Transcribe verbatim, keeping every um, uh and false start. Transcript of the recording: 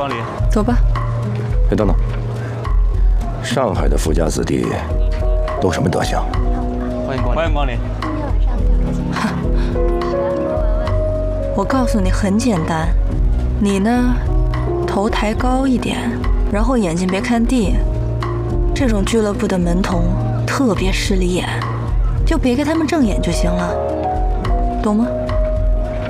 光临。 走吧。 哎，等等，上海的富家子弟都什么德行？ 欢迎光临。欢迎光临。 哈，我告诉你很简单，你呢，头抬高一点，然后眼睛别看地。这种俱乐部的门童特别势利眼，就别给他们正眼就行了，懂吗？